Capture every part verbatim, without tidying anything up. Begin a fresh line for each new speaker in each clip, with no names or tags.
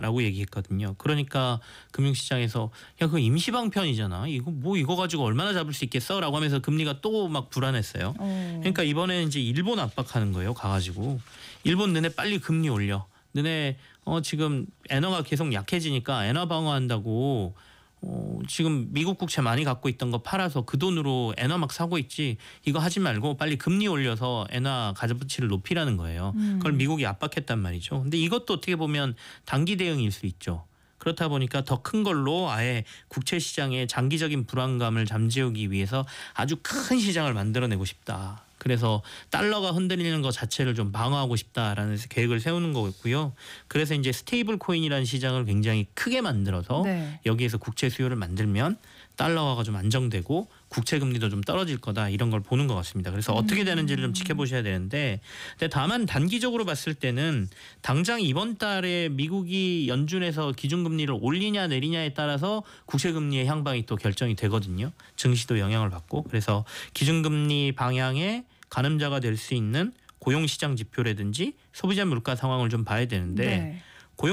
있다라고 얘기했거든요. 그러니까 금융시장에서 야 그거 임시방편이잖아. 이거 뭐 이거 가지고 얼마나 잡을 수 있겠어라고 하면서 금리가 또 막 불안했어요.
어.
그러니까 이번에 이제 일본 압박하는 거예요. 가가지고 일본 너네 빨리 금리 올려. 너네 어 지금 엔화가 계속 약해지니까 엔화 방어한다고. 어, 지금 미국 국채 많이 갖고 있던 거 팔아서 그 돈으로 엔화 막 사고 있지. 이거 하지 말고 빨리 금리 올려서 엔화 가자부치를 높이라는 거예요.
음.
그걸 미국이 압박했단 말이죠. 근데 이것도 어떻게 보면 단기 대응일 수 있죠. 그렇다 보니까 더 큰 걸로 아예 국채 시장의 장기적인 불안감을 잠재우기 위해서 아주 큰 시장을 만들어내고 싶다. 그래서 달러가 흔들리는 것 자체를 좀 방어하고 싶다라는 계획을 세우는 거고요. 그래서 이제 스테이블 코인이라는 시장을 굉장히 크게 만들어서
네.
여기에서 국채 수요를 만들면 달러화가 좀 안정되고 국채 금리도 좀 떨어질 거다 이런 걸 보는 것 같습니다. 그래서 어떻게 되는지를 좀 지켜보셔야 되는데, 근데 다만 단기적으로 봤을 때는 당장 이번 달에 미국이 연준에서 기준금리를 올리냐 내리냐에 따라서 국채 금리의 향방이 또 결정이 되거든요. 증시도 영향을 받고. 그래서 기준금리 방향에 가늠자가 될 수 있는 고용시장 지표라든지 소비자 물가 상황을 좀 봐야 되는데
네.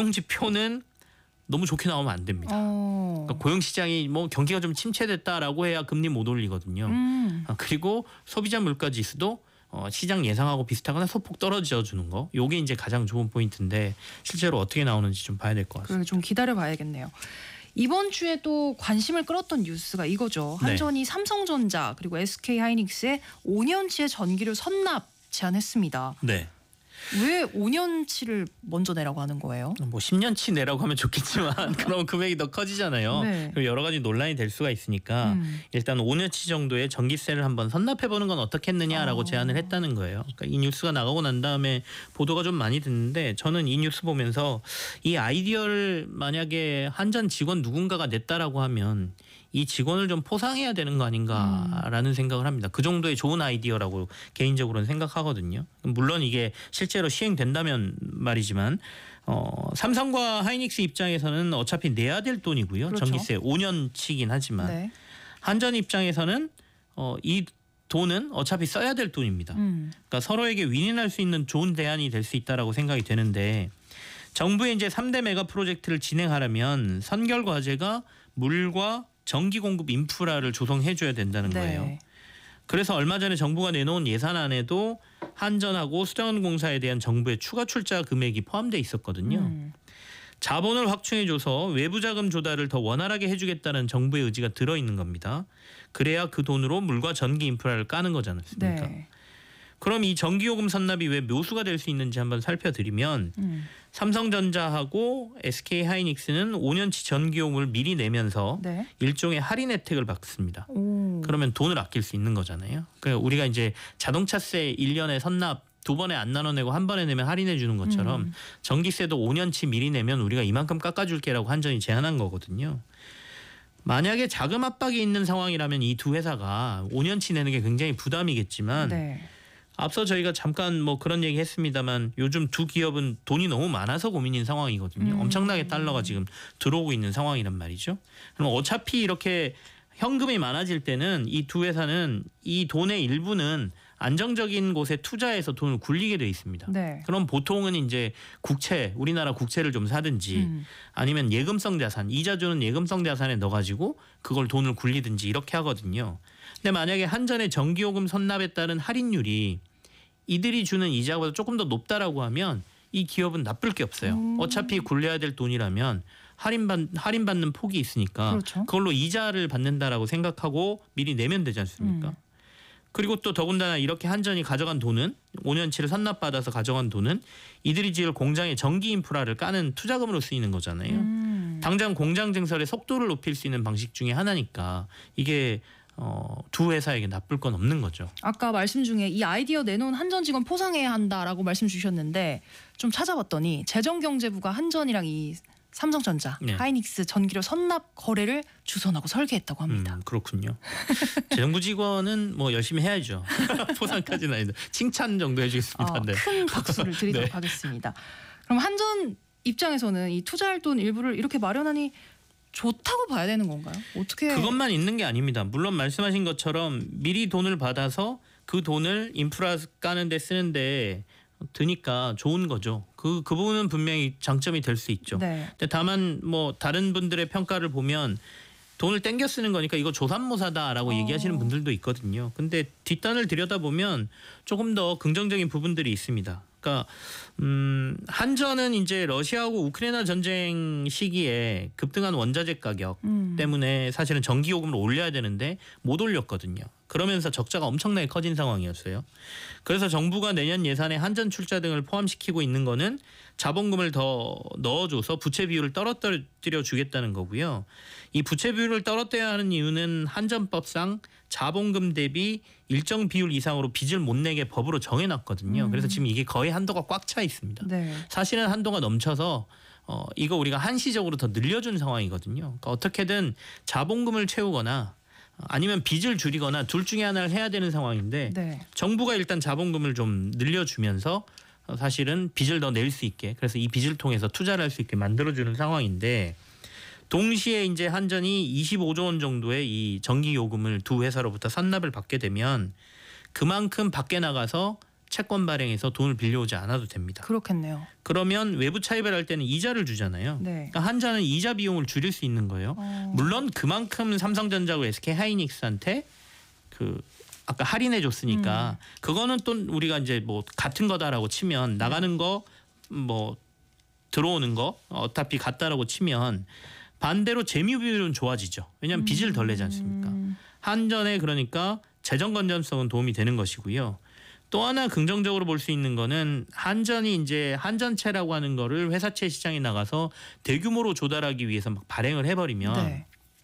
고용지표는 너무 좋게 나오면 안 됩니다.
어.
그러니까 고용시장이 뭐 경기가 좀 침체됐다라고 해야 금리 못 올리거든요.
음.
아, 그리고 소비자 물가 지수도 어, 시장 예상하고 비슷하거나 소폭 떨어져 주는 거. 요게 이제 가장 좋은 포인트인데 실제로 어떻게 나오는지 좀 봐야 될 것 같습니다.
그래 좀 기다려 봐야겠네요. 이번 주에 또 관심을 끌었던 뉴스가 이거죠.
네.
한전이 삼성전자 그리고 에스케이하이닉스의 오 년치의 전기료 선납 제안했습니다.
네.
왜 오 년치를 먼저 내라고 하는 거예요?
뭐 십 년치 내라고 하면 좋겠지만 그럼 금액이 더 커지잖아요.
네.
그럼 여러 가지 논란이 될 수가 있으니까
음.
일단 오 년치 정도의 전기세를 한번 선납해보는 건 어떻겠느냐라고
어.
제안을 했다는 거예요. 그러니까 이 뉴스가 나가고 난 다음에 보도가 좀 많이 됐는데 저는 이 뉴스 보면서 이 아이디어를 만약에 한전 직원 누군가가 냈다라고 하면 이 직원을 좀 포상해야 되는 거 아닌가라는 음. 생각을 합니다. 그 정도의 좋은 아이디어라고 개인적으로는 생각하거든요. 물론 이게 실제로 시행된다면 말이지만 어, 삼성과 하이닉스 입장에서는 어차피 내야 될 돈이고요.
그렇죠.
전기세 오 년치긴 하지만
네.
한전 입장에서는 어, 이 돈은 어차피 써야 될 돈입니다.
음.
그러니까 서로에게 윈윈할 수 있는 좋은 대안이 될 수 있다라고 생각이 되는데 정부의 이제 삼 대 메가 프로젝트를 진행하려면 선결 과제가 물과 전기 공급 인프라를 조성해줘야 된다는
네.
거예요. 그래서 얼마 전에 정부가 내놓은 예산안에도 한전하고 수자원공사에 대한 정부의 추가 출자 금액이 포함돼 있었거든요.
음.
자본을 확충해줘서 외부 자금 조달을 더 원활하게 해주겠다는 정부의 의지가 들어있는 겁니다. 그래야 그 돈으로 물과 전기 인프라를 까는 거지 않습니까?
네.
그럼 이 전기요금 선납이 왜 묘수가 될 수 있는지 한번 살펴드리면
음.
삼성전자하고 에스케이하이닉스는 오 년치 전기요금을 미리 내면서
네.
일종의 할인 혜택을 받습니다.
오.
그러면 돈을 아낄 수 있는 거잖아요. 그러니까 우리가 이제 자동차세 일 년에 선납 두 번에 안 나눠내고 한 번에 내면 할인해 주는 것처럼
음.
전기세도 오 년치 미리 내면 우리가 이만큼 깎아줄게라고 한전이 제안한 거거든요. 만약에 자금 압박이 있는 상황이라면 이 두 회사가 오 년치 내는 게 굉장히 부담이겠지만
네.
앞서 저희가 잠깐 뭐 그런 얘기 했습니다만 요즘 두 기업은 돈이 너무 많아서 고민인 상황이거든요.
음.
엄청나게 달러가 지금 들어오고 있는 상황이란 말이죠. 그럼 어차피 이렇게 현금이 많아질 때는 이 두 회사는 이 돈의 일부는 안정적인 곳에 투자해서 돈을 굴리게 돼 있습니다.
네.
그럼 보통은 이제 국채, 우리나라 국채를 좀 사든지
음.
아니면 예금성 자산, 이자 주는 예금성 자산에 넣어가지고 그걸 돈을 굴리든지 이렇게 하거든요. 근데 만약에 한전의 전기요금 선납에 따른 할인율이 이들이 주는 이자보다 조금 더 높다라고 하면 이 기업은 나쁠 게 없어요.
음.
어차피 굴려야 될 돈이라면 할인받, 할인받는 폭이 있으니까
그렇죠.
그걸로 이자를 받는다라고 생각하고 미리 내면 되지 않습니까?
음.
그리고 또 더군다나 이렇게 한전이 가져간 돈은 오 년치를 선납받아서 가져간 돈은 이들이 지을 공장의 전기 인프라를 까는 투자금으로 쓰이는 거잖아요.
음.
당장 공장 증설의 속도를 높일 수 있는 방식 중에 하나니까 이게 어, 두 회사에게 나쁠 건 없는 거죠.
아까 말씀 중에 이 아이디어 내놓은 한전 직원 포상해야 한다라고 말씀 주셨는데 좀 찾아봤더니 재정경제부가 한전이랑 이 삼성전자,
네.
하이닉스 전기료 선납 거래를 주선하고 설계했다고 합니다.
음, 그렇군요. 재정부 직원은 뭐 열심히 해야죠. 포상까지는 아닌데 칭찬 정도 해주겠습니다.
아,
네.
큰 박수를 드리도록
네.
하겠습니다. 그럼 한전 입장에서는 이 투자할 돈 일부를 이렇게 마련하니 좋다고 봐야 되는 건가요? 어떻게?
그것만 있는 게 아닙니다. 물론 말씀하신 것처럼 미리 돈을 받아서 그 돈을 인프라 까는 데 쓰는데 드니까 좋은 거죠. 그, 그 부분은 분명히 장점이 될 수 있죠.
네.
근데 다만 뭐 다른 분들의 평가를 보면 돈을 땡겨 쓰는 거니까 이거 조삼모사다라고
어.
얘기하시는 분들도 있거든요. 근데 뒷단을 들여다보면 조금 더 긍정적인 부분들이 있습니다. 그러니까 음, 한전은 이제 러시아하고 우크라이나 전쟁 시기에 급등한 원자재 가격
음.
때문에 사실은 전기 요금을 올려야 되는데 못 올렸거든요. 그러면서 적자가 엄청나게 커진 상황이었어요. 그래서 정부가 내년 예산에 한전 출자 등을 포함시키고 있는 거는 자본금을 더 넣어줘서 부채 비율을 떨어뜨려 주겠다는 거고요. 이 부채 비율을 떨어뜨려야 하는 이유는 한전법상 자본금 대비 일정 비율 이상으로 빚을 못 내게 법으로 정해놨거든요.
음.
그래서 지금 이게 거의 한도가 꽉 차 있습니다.
네.
사실은 한도가 넘쳐서 어, 이거 우리가 한시적으로 더 늘려준 상황이거든요. 그러니까 어떻게든 자본금을 채우거나 아니면 빚을 줄이거나 둘 중에 하나를 해야 되는 상황인데
네.
정부가 일단 자본금을 좀 늘려주면서 사실은 빚을 더 낼 수 있게 그래서 이 빚을 통해서 투자를 할 수 있게 만들어주는 상황인데 동시에 이제 한전이 이십오조 원 정도의 이 전기 요금을 두 회사로부터 선납을 받게 되면 그만큼 밖에 나가서 채권 발행해서 돈을 빌려오지 않아도 됩니다.
그렇겠네요.
그러면 외부 차입을 할 때는 이자를 주잖아요.
네.
그러니까 한전은 이자 비용을 줄일 수 있는 거예요.
어.
물론 그만큼 삼성전자고 에스케이 하이닉스한테 그 아까 할인해 줬으니까
음.
그거는 또 우리가 이제 뭐 같은 거다라고 치면 나가는 거 뭐 들어오는 거 어차피 같다라고 치면 반대로 재무 비율은 좋아지죠. 왜냐하면 빚을 덜 내지 않습니까?
음.
한전에 그러니까 재정 건전성은 도움이 되는 것이고요. 또 하나 긍정적으로 볼 수 있는 거는 한전이 이제 한전채라고 하는 거를 회사채 시장에 나가서 대규모로 조달하기 위해서 막 발행을 해버리면
네.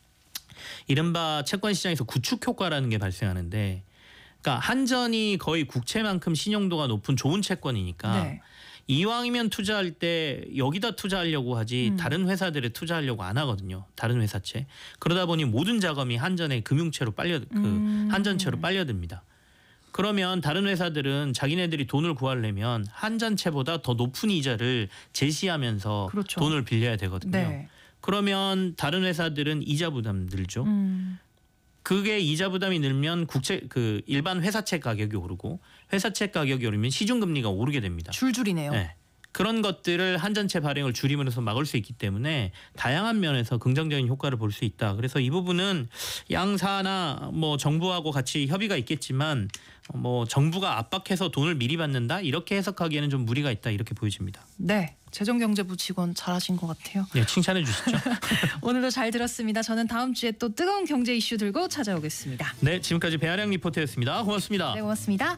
이른바 채권 시장에서 구축 효과라는 게 발생하는데, 그러니까 한전이 거의 국채만큼 신용도가 높은 좋은 채권이니까
네.
이왕이면 투자할 때 여기다 투자하려고 하지
음.
다른 회사들에 투자하려고 안 하거든요. 다른 회사채. 그러다 보니 모든 자금이 한전의 금융채로 빨려 그
음.
한전채로 빨려듭니다. 그러면 다른 회사들은 자기네들이 돈을 구하려면 한전채보다 더 높은 이자를 제시하면서
그렇죠.
돈을 빌려야 되거든요.
네.
그러면 다른 회사들은 이자 부담 늘죠.
음.
그게 이자 부담이 늘면 국채 그 일반 회사채 가격이 오르고 회사채 가격이 오르면 시중 금리가 오르게 됩니다.
줄줄이네요.
네. 그런 것들을 한전채 발행을 줄이면서 막을 수 있기 때문에 다양한 면에서 긍정적인 효과를 볼 수 있다. 그래서 이 부분은 양사나 뭐 정부하고 같이 협의가 있겠지만 뭐 정부가 압박해서 돈을 미리 받는다 이렇게 해석하기에는 좀 무리가 있다 이렇게 보여집니다.
네. 재정경제부 직원 잘하신 것 같아요.
네, 칭찬해 주시죠.
오늘도 잘 들었습니다. 저는 다음 주에 또 뜨거운 경제 이슈 들고 찾아오겠습니다.
네, 지금까지 배아량 리포터였습니다. 고맙습니다.
네, 고맙습니다.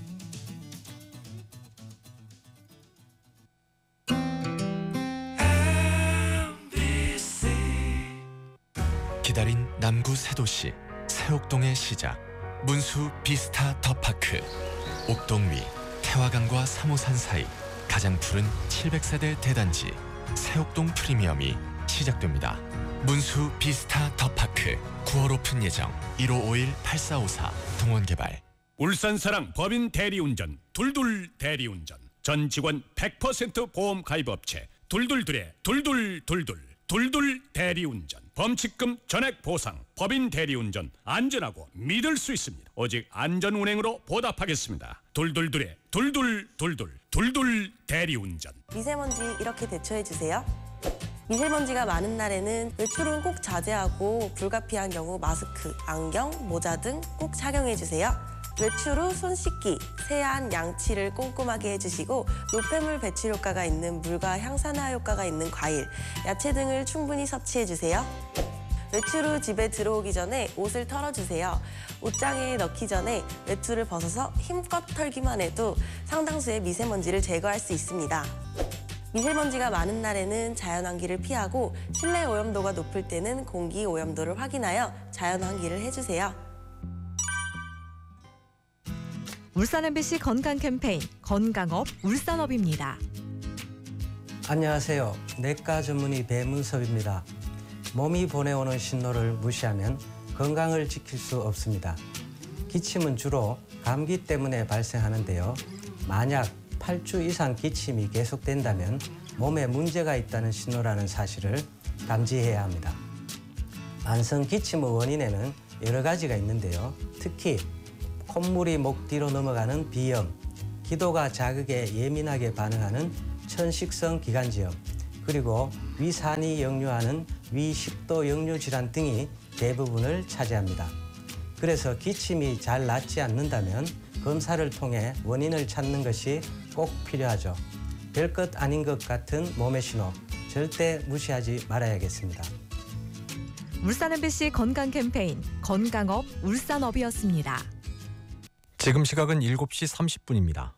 기다린 남구 새 도시 새옥동의 시작 문수 비스타 더파크 옥동 위 태화강과 삼호산 사이 가장 푸른 칠백 세대 대단지 새옥동 프리미엄이 시작됩니다. 문수 비스타 더파크 구월 오픈 예정 일오오일 팔사오사 동원개발.
울산사랑 법인 대리운전 둘둘 대리운전 전 직원 백 퍼센트 보험 가입업체 둘둘둘의 둘둘둘둘 둘둘 대리운전 범칙금 전액 보상 법인 대리운전 안전하고 믿을 수 있습니다. 오직 안전운행으로 보답하겠습니다. 둘둘둘의 둘둘둘둘 둘둘 대리운전.
미세먼지 이렇게 대처해주세요. 미세먼지가 많은 날에는 외출은 꼭 자제하고 불가피한 경우 마스크, 안경, 모자 등 꼭 착용해주세요. 외출 후 손 씻기, 세안, 양치를 꼼꼼하게 해주시고 노폐물 배출 효과가 있는 물과 향산화 효과가 있는 과일, 야채 등을 충분히 섭취해주세요. 외출 후 집에 들어오기 전에 옷을 털어주세요. 옷장에 넣기 전에 외투를 벗어서 힘껏 털기만 해도 상당수의 미세먼지를 제거할 수 있습니다. 미세먼지가 많은 날에는 자연환기를 피하고 실내 오염도가 높을 때는 공기 오염도를 확인하여 자연환기를 해주세요.
울산 엠비씨 건강 캠페인 건강업 울산업입니다.
안녕하세요. 내과 전문의 배문섭입니다. 몸이 보내오는 신호를 무시하면 건강을 지킬 수 없습니다. 기침은 주로 감기 때문에 발생하는데요. 만약 팔 주 이상 기침이 계속된다면 몸에 문제가 있다는 신호라는 사실을 감지해야 합니다. 만성 기침의 원인에는 여러 가지가 있는데요. 특히 콧물이 목 뒤로 넘어가는 비염, 기도가 자극에 예민하게 반응하는 천식성 기관지염, 그리고 위산이 역류하는 위식도 역류 질환 등이 대부분을 차지합니다. 그래서 기침이 잘 낫지 않는다면 검사를 통해 원인을 찾는 것이 꼭 필요하죠. 별것 아닌 것 같은 몸의 신호, 절대 무시하지 말아야겠습니다.
울산 엠비씨 건강 캠페인 건강업 울산업이었습니다.
지금 시각은 일곱 시 삼십 분입니다.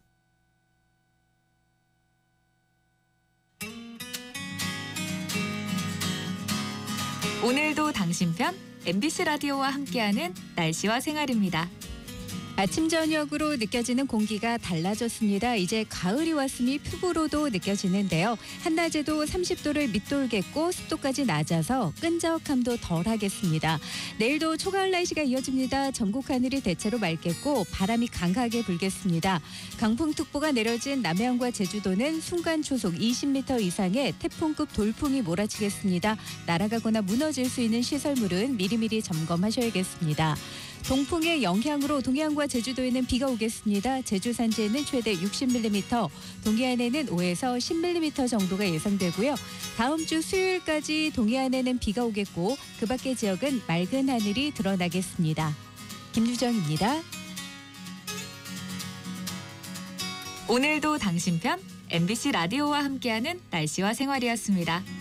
오늘도 당신 편 엠비씨 라디오와 함께하는 날씨와 생활입니다.
아침 저녁으로 느껴지는 공기가 달라졌습니다. 이제 가을이 왔음이 피부로도 느껴지는데요. 한낮에도 삼십 도를 밑돌겠고 습도까지 낮아서 끈적함도 덜하겠습니다. 내일도 초가을 날씨가 이어집니다. 전국 하늘이 대체로 맑겠고 바람이 강하게 불겠습니다. 강풍특보가 내려진 남해안과 제주도는 순간 초속 이십 미터 이상의 태풍급 돌풍이 몰아치겠습니다. 날아가거나 무너질 수 있는 시설물은 미리미리 점검하셔야겠습니다. 동풍의 영향으로 동해안과 제주도에는 비가 오겠습니다. 제주 산지에는 최대 육십 밀리미터, 동해안에는 오에서 십 밀리미터 정도가 예상되고요. 다음 주 수요일까지 동해안에는 비가 오겠고 그 밖의 지역은 맑은 하늘이 드러나겠습니다. 김유정입니다.
오늘도 당신 편 엠비씨 라디오와 함께하는 날씨와 생활이었습니다.